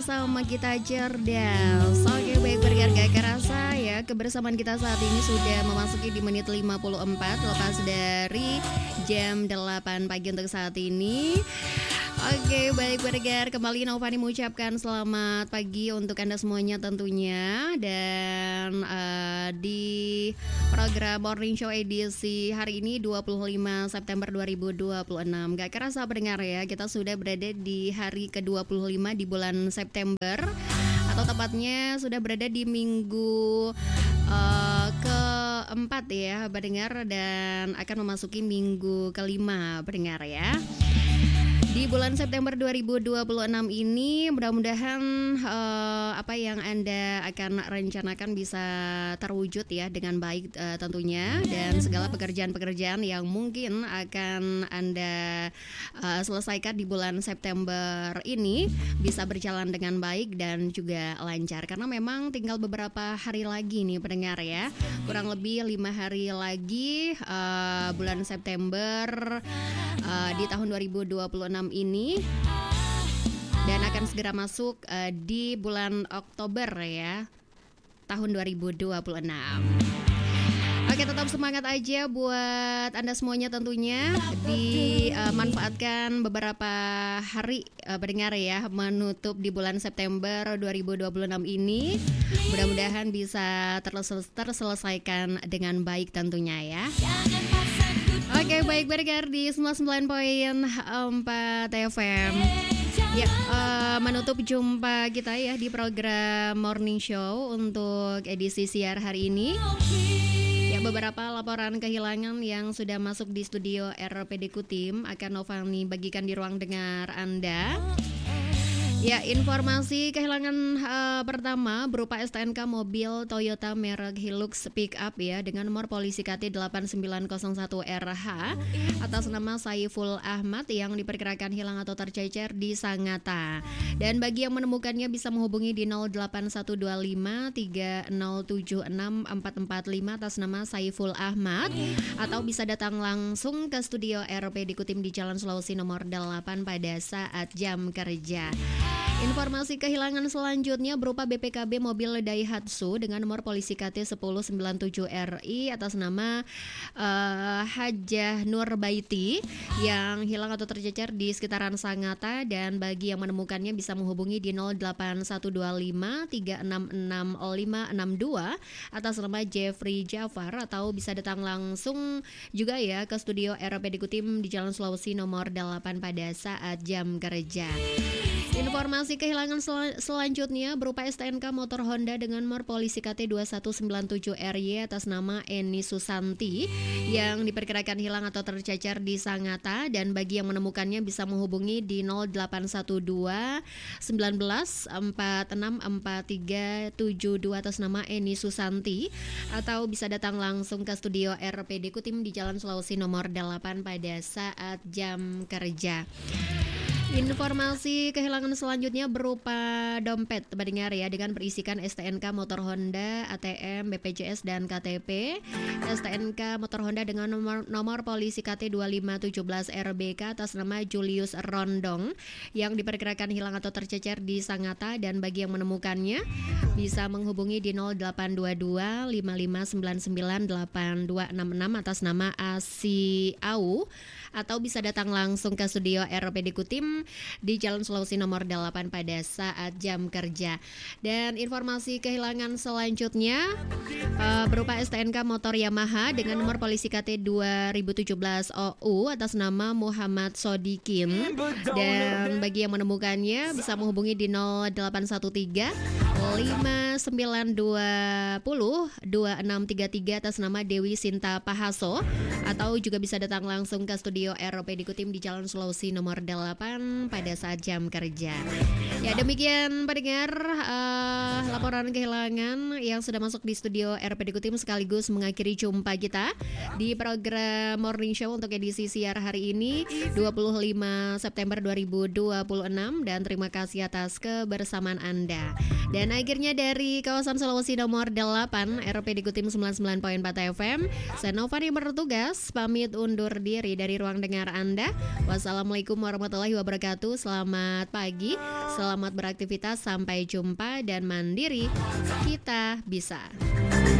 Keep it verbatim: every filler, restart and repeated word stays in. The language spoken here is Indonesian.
bersama kita cerdas. Oke, baik, bergerak gak kerasa ya, kebersamaan kita saat ini sudah memasuki di menit lima puluh empat lepas dari jam delapan pagi untuk saat ini. Oke, baik, bergerak kembali Novani mengucapkan selamat pagi untuk Anda semuanya tentunya. Dan uh, di program Morning Show edisi hari ini dua puluh lima September dua ribu dua puluh enam. Gak kerasa pendengar ya, kita sudah berada di hari ke dua puluh lima di bulan September, atau tepatnya sudah berada di minggu uh, keempat ya pendengar, dan akan memasuki minggu kelima pendengar ya. Di bulan September dua ribu dua puluh enam ini mudah-mudahan uh, apa yang Anda akan rencanakan bisa terwujud ya dengan baik uh, tentunya, dan segala pekerjaan-pekerjaan yang mungkin akan Anda uh, selesaikan di bulan September ini bisa berjalan dengan baik dan juga lancar, karena memang tinggal beberapa hari lagi nih pendengar ya, kurang lebih lima hari lagi uh, bulan September uh, di tahun dua ribu dua puluh enam ini, dan akan segera masuk uh, di bulan Oktober ya tahun dua ribu dua puluh enam. Oke, tetap semangat aja buat Anda semuanya tentunya, dimanfaatkan uh, beberapa hari uh, pendengar ya menutup di bulan September dua ribu dua puluh enam ini. Mudah-mudahan bisa terses- terselesaikan dengan baik tentunya ya. Oke, baik, bergerak di sembilan puluh sembilan koma empat F M. Ya, uh, menutup jumpa kita ya di program Morning Show untuk edisi siar hari ini. Ya, beberapa laporan kehilangan yang sudah masuk di studio R P D Kutim akan Novani bagikan di ruang dengar Anda. Ya, informasi kehilangan uh, pertama berupa S T N K mobil Toyota merek Hilux pick up ya dengan nomor polisi K T delapan sembilan nol satu R H atas nama Saiful Ahmad yang diperkirakan hilang atau tercecer di Sangatta. Dan bagi yang menemukannya bisa menghubungi di nol delapan satu dua lima tiga nol tujuh enam empat empat lima atas nama Saiful Ahmad, atau bisa datang langsung ke studio R P D Kutim di Jalan Sulawesi nomor delapan pada saat jam kerja. Informasi kehilangan selanjutnya berupa B P K B mobil Daihatsu dengan nomor polisi K T sepuluh sembilan tujuh R I atas nama uh, Hajah Nurbaiti yang hilang atau tercecer di sekitaran Sangatta, dan bagi yang menemukannya bisa menghubungi di nol delapan satu dua lima tiga enam enam lima enam dua atas nama Jeffrey Jafar, atau bisa datang langsung juga ya ke studio R P D Kutim di Jalan Sulawesi nomor delapan pada saat jam kerja. Informasi kehilangan sel- selanjutnya berupa S T N K motor Honda dengan nomor polisi K T dua satu sembilan tujuh R Y atas nama Eni Susanti yang diperkirakan hilang atau tercecer di Sangatta, dan bagi yang menemukannya bisa menghubungi di nol delapan satu dua satu sembilan empat enam empat tiga tujuh dua atas nama Eni Susanti, atau bisa datang langsung ke studio R P D Kutim di Jalan Sulawesi nomor delapan pada saat jam kerja. Informasi kehilangan selanjutnya berupa dompet pendengar ya dengan berisikan S T N K motor Honda, A T M, B P J S dan K T P. S T N K motor Honda dengan nomor, nomor polisi K T dua lima satu tujuh R B K atas nama Julius Rondong yang diperkirakan hilang atau tercecer di Sangatta, dan bagi yang menemukannya bisa menghubungi di nol delapan dua dua lima lima sembilan sembilan delapan dua enam enam atas nama Asi Au, atau bisa datang langsung ke studio R P D Kutim di Jalan Sulawesi nomor delapan pada saat jam kerja. Dan informasi kehilangan selanjutnya uh, berupa S T N K motor Yamaha dengan nomor polisi K T dua ribu tujuh belas O U atas nama Muhammad Sodikin, dan bagi yang menemukannya bisa menghubungi di nol delapan satu tiga lima sembilan dua nol dua enam tiga tiga atas nama Dewi Sinta Pahaso, atau juga bisa datang langsung ke studio R P D Kutim di Jalan Sulawesi nomor delapan pada saat jam kerja. Ya, demikian pendengar uh, adalah laporan kehilangan yang sudah masuk di studio R P D Kutim sekaligus mengakhiri jumpa kita di program Morning Show untuk edisi siar hari ini dua puluh lima September dua ribu dua puluh enam, dan terima kasih atas kebersamaan Anda. Dan akhirnya dari kawasan Sulawesi nomor delapan R P D Kutim sembilan puluh sembilan koma empat F M, saya Nova yang bertugas pamit undur diri dari ruang dengar Anda. Wassalamualaikum warahmatullahi wabarakatuh. Selamat pagi, selamat beraktivitas, sampai jumpa, dan mandiri kita bisa.